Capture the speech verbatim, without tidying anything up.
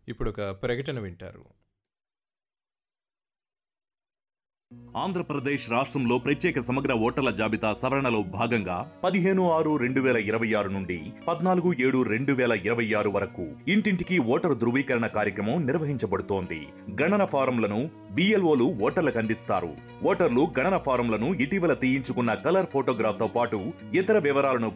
ఇప్పుడొక ప్రకటన వింటారు. ఆంధ్రప్రదేశ్ రాష్ట్రంలో ప్రత్యేక సమగ్ర ఓటర్ల జాబితా సవరణలో భాగంగా పదిహేను ఆరు రెండు వేల ఇరవై ఆరు నుండి పద్నాలుగు ఏడు రెండు వేల ఇరవై ఆరు వరకు ఇంటింటికి ఓటరు ధృవీకరణ కార్యక్రమం నిర్వహించబడుతోంది. గణన ఫారంలను బిఎల్ఓలు ఓటర్లకు అందిస్తారు. ఓటర్లు గణన ఫారంలను ఇటీవల తీయించుకున్న కలర్ ఫోటోగ్రాఫ్ తో పాటు ఇతర వివరాలను